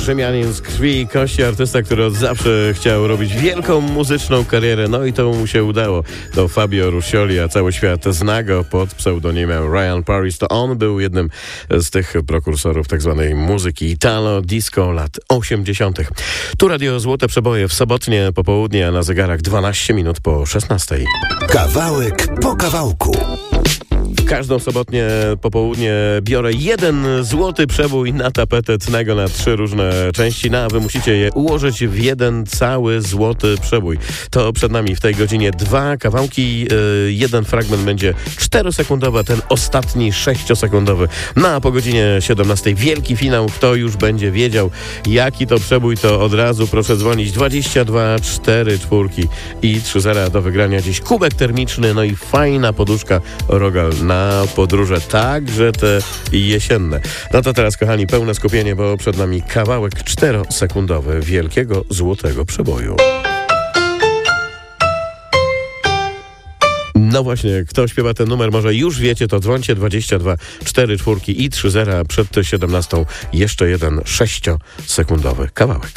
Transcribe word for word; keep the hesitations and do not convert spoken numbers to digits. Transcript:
Rzymianin z krwi i kości, artysta, który od zawsze chciał robić wielką muzyczną karierę, no i to mu się udało. To Fabio Ruscioli, a cały świat zna go pod pseudonimem Ryan Paris. To on był jednym z tych prekursorów tak zwanej muzyki Italo Disco lat osiemdziesiątych. Tu Radio Złote Przeboje w sobotnie popołudnie, a na zegarach dwanaście minut po szesnastej. Kawałek po kawałku. Każdą sobotnie popołudnie biorę jeden złoty przebój na tapetę, tnę go na trzy różne części, no a wy musicie je ułożyć w jeden cały złoty przebój. To przed nami w tej godzinie dwa kawałki, yy, jeden fragment będzie czterosekundowy, ten ostatni sześciosekundowy. No a po godzinie siedemnastej wielki finał. Kto już będzie wiedział, jaki to przebój, to od razu proszę dzwonić dwadzieścia dwa cztery czwórki i trzy zera do wygrania. Dziś kubek termiczny, no i fajna poduszka Rogal na podróże, także te jesienne. No to teraz, kochani, pełne skupienie, bo przed nami kawałek czterosekundowy wielkiego złotego przeboju. No właśnie, kto śpiewa ten numer, może już wiecie, to dzwońcie dwadzieścia dwa cztery czwórki i trzy zera przed siedemnastą. Jeszcze jeden sześciosekundowy kawałek.